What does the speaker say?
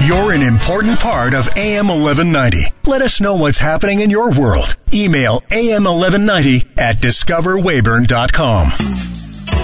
You're an important part of AM 1190. Let us know what's happening in your world. Email AM1190 at discoverwayburn.com.